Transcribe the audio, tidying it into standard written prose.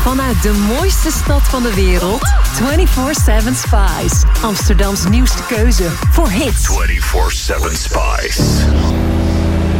Vanuit de mooiste stad van de wereld, 24/7 Spice. Amsterdams nieuwste keuze voor hits. 24/7 Spice.